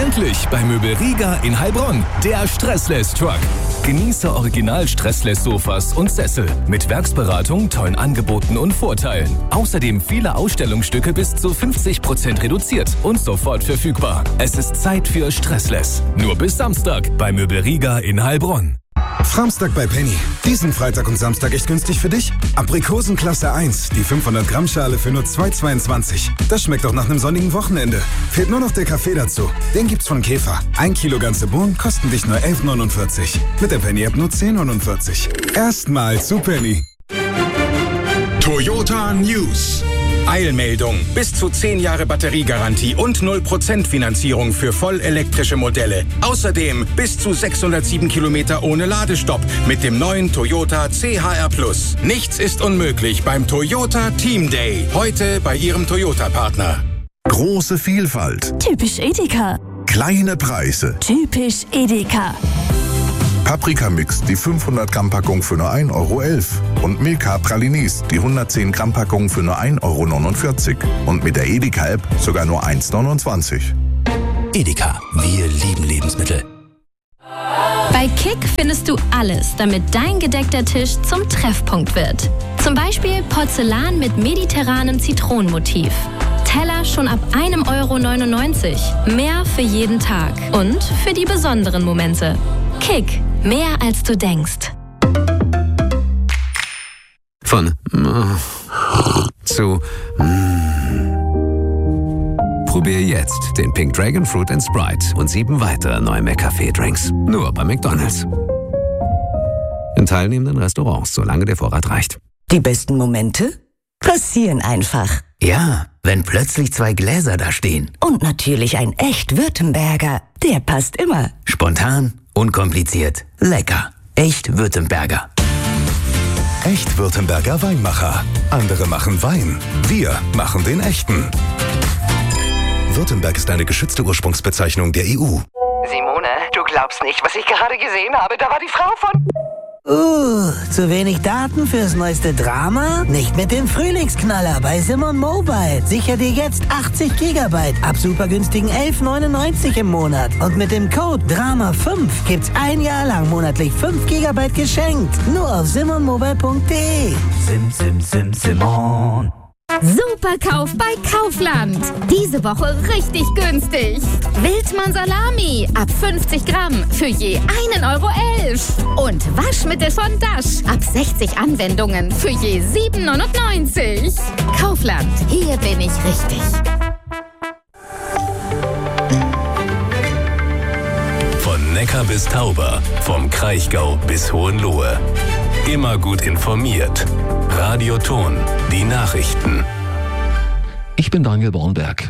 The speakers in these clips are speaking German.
Endlich bei Möbel Rieger in Heilbronn. Der Stressless-Truck. Genieße Original-Stressless-Sofas und Sessel. Mit Werksberatung, tollen Angeboten und Vorteilen. Außerdem viele Ausstellungsstücke bis zu 50% reduziert und sofort verfügbar. Es ist Zeit für Stressless. Nur bis Samstag bei Möbel Rieger in Heilbronn. Framstag bei Penny. Diesen Freitag und Samstag echt günstig für dich? Aprikosen Klasse 1, die 500 Gramm Schale für nur 2,22. Das schmeckt doch nach einem sonnigen Wochenende. Fehlt nur noch der Kaffee dazu. Den gibt's von Käfer. 1 Kilo ganze Bohnen kosten dich nur 11,49. Mit der Penny-App nur 10,49. Erstmal zu Penny. Toyota News. Eilmeldung. Bis zu 10 Jahre Batteriegarantie und 0% Finanzierung für vollelektrische Modelle. Außerdem bis zu 607 Kilometer ohne Ladestopp mit dem neuen Toyota CHR+. Nichts ist unmöglich beim Toyota Team Day. Heute bei Ihrem Toyota-Partner. Große Vielfalt. Typisch Edeka. Kleine Preise. Typisch Edeka. Paprika-Mix, die 500 Gramm Packung für nur 1,11 € und Milka Pralinis, die 110 Gramm Packung für nur 1,49 € und mit der Edeka-App sogar nur 1,29 €. Edeka, wir lieben Lebensmittel. Bei Kick findest du alles, damit dein gedeckter Tisch zum Treffpunkt wird. Zum Beispiel Porzellan mit mediterranem Zitronenmotiv. Teller schon ab 1,99 €. Mehr für jeden Tag und für die besonderen Momente. Kick, mehr als du denkst. Von zu Probier jetzt den Pink Dragon Fruit & Sprite und 7 weitere neue McCafé-Drinks. Nur bei McDonald's. In teilnehmenden Restaurants, solange der Vorrat reicht. Die besten Momente passieren einfach. Ja, wenn plötzlich 2 Gläser da stehen. Und natürlich ein echt Württemberger. Der passt immer. Spontan, unkompliziert, lecker. Echt Württemberger. Echt Württemberger Weinmacher. Andere machen Wein. Wir machen den echten. Württemberg ist eine geschützte Ursprungsbezeichnung der EU. Simone, du glaubst nicht, was ich gerade gesehen habe. Da war die Frau von... Zu wenig Daten fürs neueste Drama? Nicht mit dem Frühlingsknaller bei Simon Mobile. Sicher dir jetzt 80 GB ab super günstigen 11,99 € im Monat. Und mit dem Code DRAMA5 gibt's 1 Jahr lang monatlich 5 GB geschenkt. Nur auf simonmobile.de. Simon. Superkauf bei Kaufland. Diese Woche richtig günstig. Wildmann Salami ab 50 Gramm für je 1,11 € Und Waschmittel von Dash ab 60 Anwendungen für je 7,99 €. Kaufland, hier bin ich richtig. Von Neckar bis Tauber, vom Kraichgau bis Hohenlohe. Immer gut informiert. Radio Ton, die Nachrichten. Ich bin Daniel Bornberg.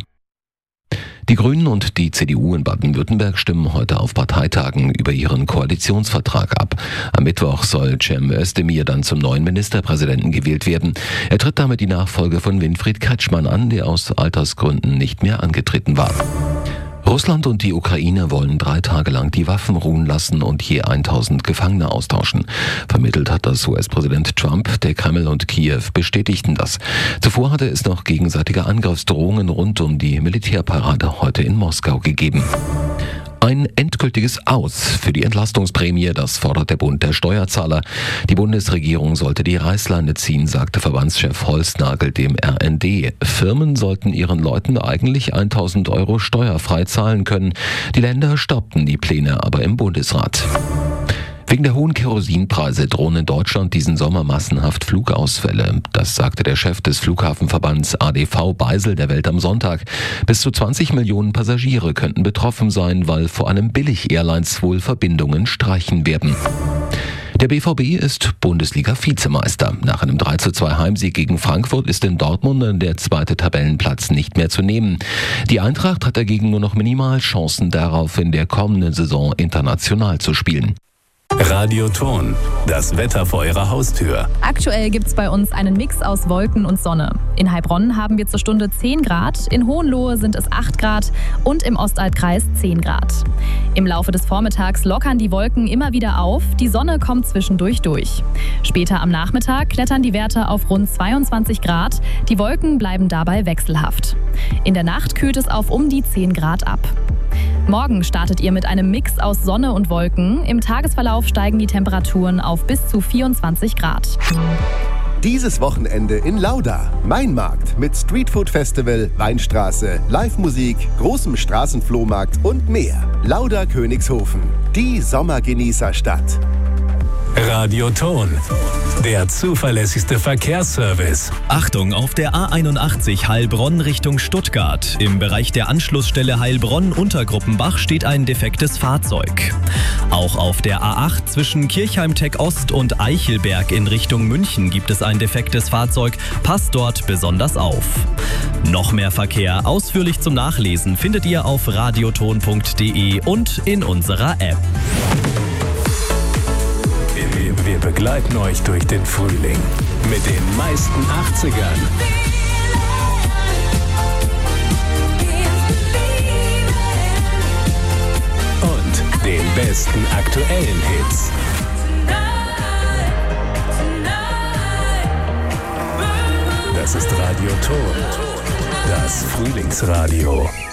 Die Grünen und die CDU in Baden-Württemberg stimmen heute auf Parteitagen über ihren Koalitionsvertrag ab. Am Mittwoch soll Cem Özdemir dann zum neuen Ministerpräsidenten gewählt werden. Er tritt damit die Nachfolge von Winfried Kretschmann an, der aus Altersgründen nicht mehr angetreten war. Russland und die Ukraine wollen 3 Tage lang die Waffen ruhen lassen und je 1000 Gefangene austauschen. Vermittelt hat das US-Präsident Trump. Der Kreml und Kiew bestätigten das. Zuvor hatte es noch gegenseitige Angriffsdrohungen rund um die Militärparade heute in Moskau gegeben. Ein endgültiges Aus für die Entlastungsprämie, das fordert der Bund der Steuerzahler. Die Bundesregierung sollte die Reißleine ziehen, sagte Verbandschef Holznagel dem RND. Firmen sollten ihren Leuten eigentlich 1.000 € steuerfrei zahlen können. Die Länder stoppten die Pläne aber im Bundesrat. Wegen der hohen Kerosinpreise drohen in Deutschland diesen Sommer massenhaft Flugausfälle. Das sagte der Chef des Flughafenverbands ADV Beisel der Welt am Sonntag. Bis zu 20 Millionen Passagiere könnten betroffen sein, weil vor allem Billig-Airlines wohl Verbindungen streichen werden. Der BVB ist Bundesliga-Vizemeister. Nach einem 3:2 Heimsieg gegen Frankfurt ist in Dortmund der 2. Tabellenplatz nicht mehr zu nehmen. Die Eintracht hat dagegen nur noch minimal Chancen darauf, in der kommenden Saison international zu spielen. Radio Ton, das Wetter vor Ihrer Haustür. Aktuell gibt es bei uns einen Mix aus Wolken und Sonne. In Heilbronn haben wir zur Stunde 10 Grad, in Hohenlohe sind es 8 Grad und im Ostalbkreis 10 Grad. Im Laufe des Vormittags lockern die Wolken immer wieder auf, die Sonne kommt zwischendurch durch. Später am Nachmittag klettern die Werte auf rund 22 Grad, die Wolken bleiben dabei wechselhaft. In der Nacht kühlt es auf um die 10 Grad ab. Morgen startet ihr mit einem Mix aus Sonne und Wolken. Im Tagesverlauf steigen die Temperaturen auf bis zu 24 Grad. Dieses Wochenende in Lauda. Mainmarkt mit Streetfood Festival, Weinstraße, Live-Musik, großem Straßenflohmarkt und mehr. Lauda Königshofen, die Sommergenießerstadt. Radioton, der zuverlässigste Verkehrsservice. Achtung, auf der A81 Heilbronn Richtung Stuttgart. Im Bereich der Anschlussstelle Heilbronn-Untergruppenbach steht ein defektes Fahrzeug. Auch auf der A8 zwischen Kirchheim-Tech Ost und Eichelberg in Richtung München gibt es ein defektes Fahrzeug. Passt dort besonders auf. Noch mehr Verkehr ausführlich zum Nachlesen findet ihr auf radioton.de und in unserer App. Wir begleiten euch durch den Frühling mit den meisten 80ern. Und den besten aktuellen Hits. Das ist Radioton, das Frühlingsradio.